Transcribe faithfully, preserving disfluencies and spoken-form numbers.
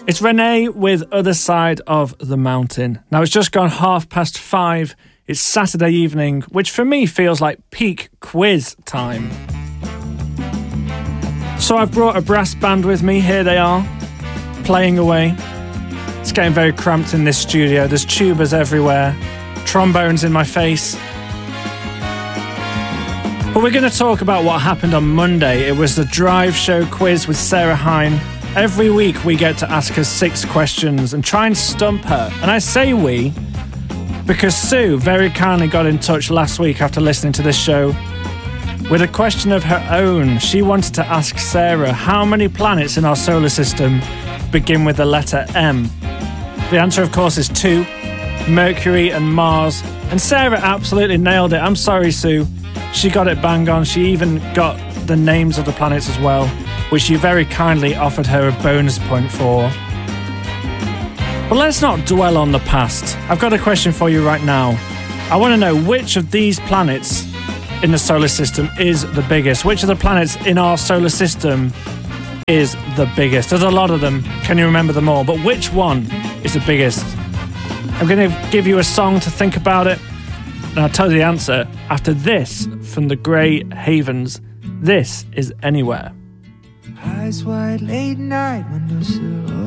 It's Renee with Other Side of the Mountain. Now, it's just gone half past five. It's Saturday evening, which for me feels like peak quiz time. So I've brought a brass band with me. Here they are, playing away. It's getting very cramped in this studio. There's tubas everywhere, trombones in my face. But we're going to talk about what happened on Monday. It was the Drive Show quiz with Sarah Hine. Every week we get to ask her six questions and try and stump her. And I say we because Sue very kindly got in touch last week after listening to this show with a question of her own. She wanted to ask Sarah how many planets in our solar system begin with the letter M. The answer, of course, is two, Mercury and Mars. And Sarah absolutely nailed it. I'm sorry, Sue. She got it bang on. She even got the names of the planets as well, which you very kindly offered her a bonus point for. But let's not dwell on the past. I've got a question for you right now. I want to know which of these planets in the solar system is the biggest. Which of the planets in our solar system is the biggest? There's a lot of them. Can you remember them all? But which one is the biggest? I'm going to give you a song to think about it, and I'll tell you the answer after this from the Grey Havens. This is Anywhere. Eyes wide, late night, windowsill